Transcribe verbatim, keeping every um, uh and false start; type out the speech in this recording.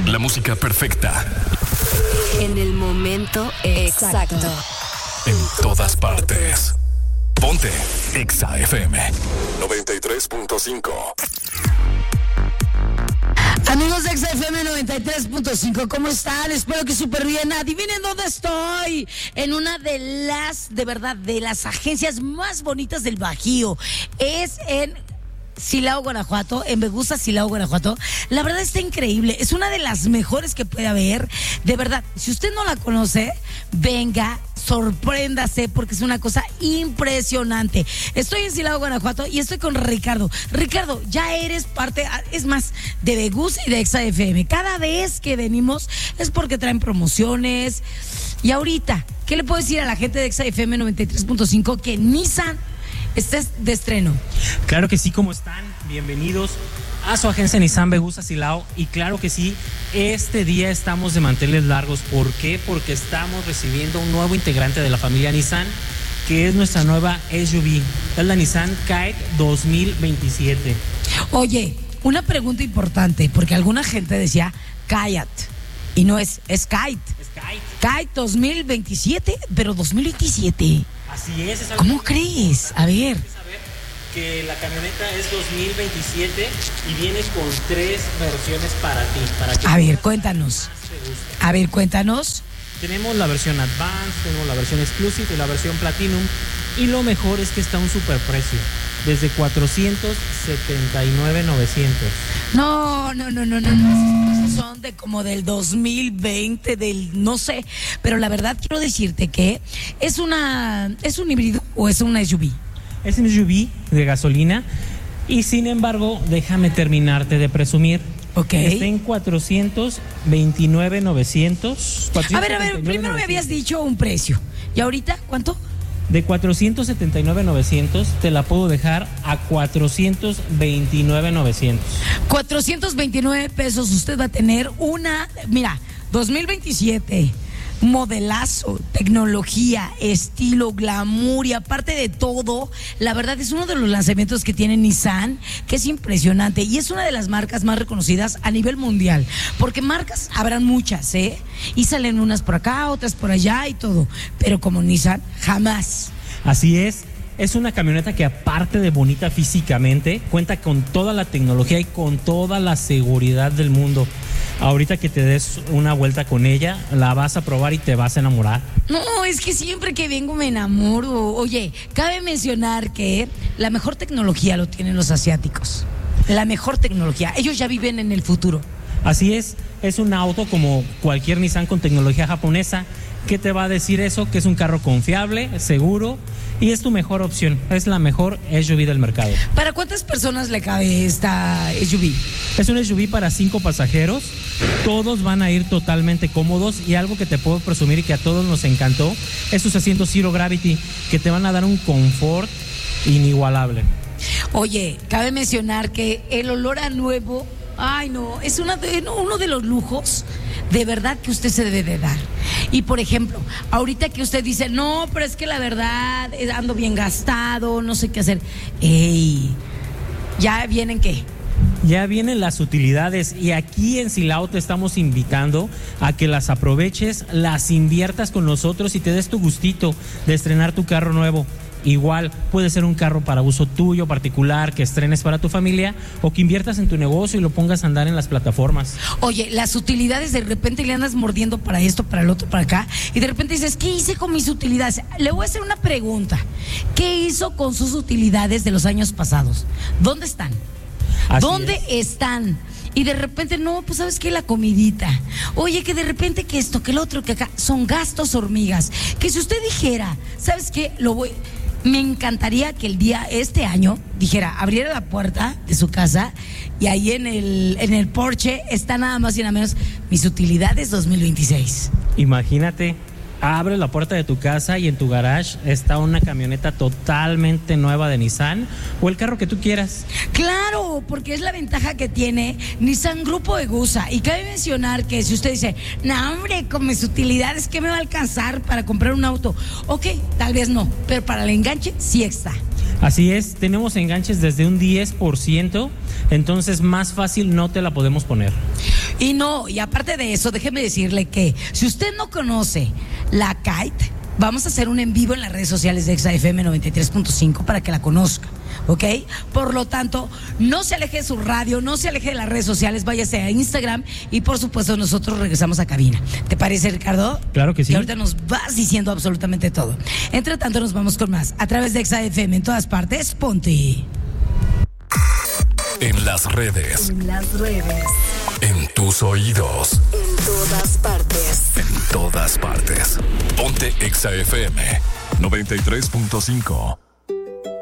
La música perfecta. En el momento exacto. En todas partes. Ponte Exa F M noventa y tres punto cinco. Amigos de Exa F M noventa y tres punto cinco, ¿cómo están? Espero que súper bien. Adivinen dónde estoy. En una de las, de verdad, de las agencias más bonitas del Bajío. Es en Silao, Guanajuato, en Me Gusta Silao, Guanajuato. La verdad está increíble, es una de las mejores que puede haber. De verdad, si usted no la conoce, venga, sorpréndase, porque es una cosa impresionante. Estoy en Silao, Guanajuato, y estoy con Ricardo. Ricardo, ya eres parte, es más, de Me Gusta y de Exa F M. Cada vez que venimos es porque traen promociones. Y ahorita, ¿qué le puedo decir a la gente de Exa F M noventa y tres punto cinco? Que Nissan este es de estreno. Claro que sí, ¿cómo están? Bienvenidos a su agencia Nissan Me Gusta Silao. Y claro que sí, este día estamos de manteles largos. ¿Por qué? Porque estamos recibiendo un nuevo integrante de la familia Nissan, que es nuestra nueva S U V. Es la Nissan Kite dos mil veintisiete. Oye, una pregunta importante, porque alguna gente decía Kite, y no es, es Kite. Es Kite. Kite dos mil veintisiete, pero dos mil veintisiete. Así es. es ¿Cómo crees? A ver. Saber que la camioneta es dos mil veintisiete y viene con tres versiones para ti. Para que a ver, cuéntanos. A ver, cuéntanos. Tenemos la versión Advanced, tenemos la versión Exclusive y la versión Platinum. Y lo mejor es que está a un super precio, desde cuatrocientos setenta y nueve mil novecientos. No, no, no, no, no, no. Son de como del dos mil veinte, del no sé. Pero la verdad quiero decirte que es una, ¿es un híbrido o es una S U V? Es un S U V de gasolina y sin embargo, déjame terminarte de presumir. Ok. Está en cuatrocientos veintinueve mil novecientos. A ver, a ver, primero me habías dicho un precio. ¿Y ahorita cuánto? De cuatrocientos setenta y nueve mil novecientos te la puedo dejar a cuatrocientos veintinueve mil novecientos. cuatrocientos veintinueve pesos usted va a tener una, mira, dos mil veintisiete, modelazo, tecnología, estilo, glamour y aparte de todo, la verdad es uno de los lanzamientos que tiene Nissan, que es impresionante y es una de las marcas más reconocidas a nivel mundial, porque marcas habrán muchas, ¿eh? Y salen unas por acá, otras por allá y todo, pero como Nissan, jamás. Así es. Es una camioneta que aparte de bonita físicamente, cuenta con toda la tecnología y con toda la seguridad del mundo. Ahorita que te des una vuelta con ella, la vas a probar y te vas a enamorar. No, es que siempre que vengo me enamoro. Oye, cabe mencionar que la mejor tecnología lo tienen los asiáticos. La mejor tecnología. Ellos ya viven en el futuro. Así es, es un auto como cualquier Nissan con tecnología japonesa. ¿Qué te va a decir eso? Que es un carro confiable, seguro y es tu mejor opción. Es la mejor S U V del mercado. ¿Para cuántas personas le cabe esta S U V? Es un S U V para cinco pasajeros. Todos van a ir totalmente cómodos y algo que te puedo presumir y que a todos nos encantó es sus asientos Zero Gravity, que te van a dar un confort inigualable. Oye, cabe mencionar que el olor a nuevo, ay no, es una de, uno de los lujos de verdad que usted se debe de dar. Y por ejemplo, ahorita que usted dice, no, pero es que la verdad ando bien gastado, no sé qué hacer. Ey, ¿ya vienen qué? Ya vienen las utilidades y aquí en Silao te estamos invitando a que las aproveches, las inviertas con nosotros y te des tu gustito de estrenar tu carro nuevo. Igual puede ser un carro para uso tuyo particular, que estrenes para tu familia o que inviertas en tu negocio y lo pongas a andar en las plataformas. Oye, las utilidades de repente le andas mordiendo para esto, para el otro, para acá y de repente dices, ¿qué hice con mis utilidades? Le voy a hacer una pregunta. ¿Qué hizo con sus utilidades de los años pasados? ¿Dónde están? Así ¿Dónde es. están? Y de repente, no, pues ¿sabes qué? La comidita. Oye, que de repente que esto, que el otro, que acá. Son gastos hormigas. Que si usted dijera, ¿sabes qué? Lo voy... Me encantaría que el día, este año, dijera, abriera la puerta de su casa y ahí en el, en el porche está nada más y nada menos mis utilidades dos mil veintiséis. Imagínate, abres la puerta de tu casa y en tu garage está una camioneta totalmente nueva de Nissan o el carro que tú quieras. Claro, porque es la ventaja que tiene Nissan Grupo Egusa. Y cabe mencionar que si usted dice, no hombre, con mis utilidades, ¿qué me va a alcanzar para comprar un auto? Ok, tal vez no, pero para el enganche sí está. Así es, tenemos enganches desde un diez por ciento, entonces más fácil no te la podemos poner. Y no, y aparte de eso, déjeme decirle que si usted no conoce la Kite, vamos a hacer un en vivo en las redes sociales de Exa F M noventa y tres punto cinco para que la conozca, ¿ok? Por lo tanto, no se aleje de su radio, no se aleje de las redes sociales, váyase a Instagram y por supuesto nosotros regresamos a cabina. ¿Te parece, Ricardo? Claro que sí. Y ahorita nos vas diciendo absolutamente todo. Entre tanto, nos vamos con más. A través de Exa F M en todas partes, ponte. En las redes. En las redes. En tus oídos. En todas partes. En todas partes. Ponte Exa F M noventa y tres punto cinco.